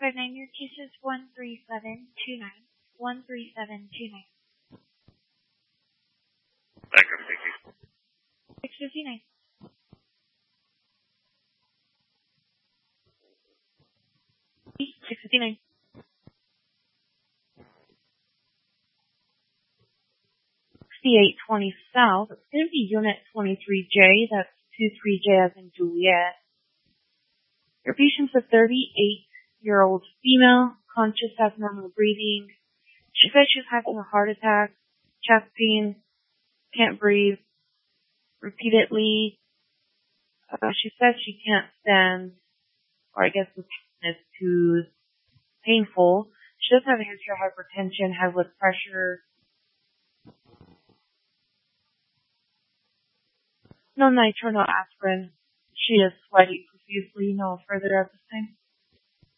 659, your case is 13729. 13729. Back up, thank you. 659. $659. 6820 South. It's going to be Unit 23J. That's 23J as in Juliet. Your patient's a 38-year-old female, conscious, has normal breathing. She says she's having a heart attack, chest pain, can't breathe repeatedly. She says she can't stand, or I guess the pain is too painful. She does have a history of hypertension, high blood pressure. No nitro, no aspirin. She is sweating profusely. No further at this time.